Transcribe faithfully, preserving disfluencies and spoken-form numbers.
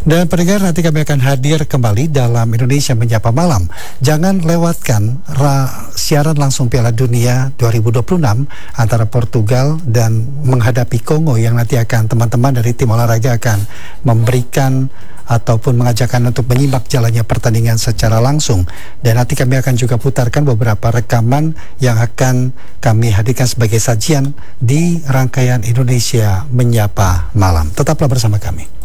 Dan pendengar, nanti kami akan hadir kembali dalam Indonesia Menyapa Malam. Jangan lewatkan ra- siaran langsung Piala Dunia dua ribu dua puluh enam antara Portugal dan menghadapi Kongo, yang nanti akan teman-teman dari tim olahraga akan memberikan ataupun mengajakkan untuk menyimak jalannya pertandingan secara langsung. Dan nanti kami akan juga putarkan beberapa rekaman yang akan kami hadirkan sebagai sajian di rangkaian Indonesia Menyapa Malam. Tetaplah bersama kami.